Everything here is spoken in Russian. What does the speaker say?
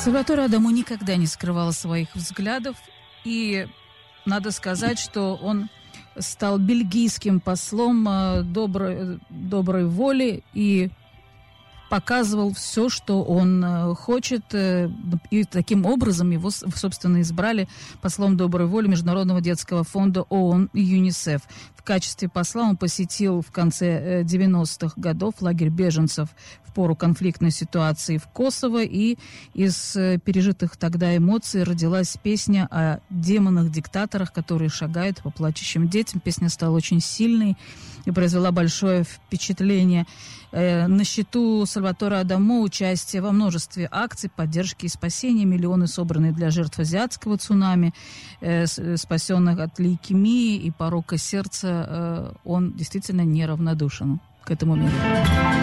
Сальваторе Адамо никогда не скрывал своих взглядов, и надо сказать, что он стал бельгийским послом доброй воли и показывал все, что он хочет, и таким образом его, собственно, избрали послом доброй воли Международного детского фонда ООН и ЮНИСЕФ. В качестве посла он посетил в конце 90-х годов лагерь беженцев в пору конфликтной ситуации в Косово, и из пережитых тогда эмоций родилась песня о демонах-диктаторах, которые шагают по плачущим детям. Песня стала очень сильной и произвела большое впечатление. На счету Сальваторе Адамо участие во множестве акций поддержки и спасения, миллионы, собранные для жертв азиатского цунами, спасенных от лейкемии и порока сердца. Он действительно неравнодушен к этому миру.